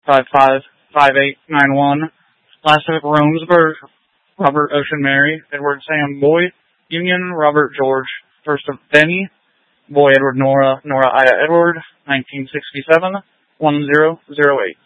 555891. Last name Romesburg, Robert Ocean Mary, Edward Sam Boy, Union Robert George, first of Benny, Boy Edward Nora, Nora Ida Edward, 1967, 1008.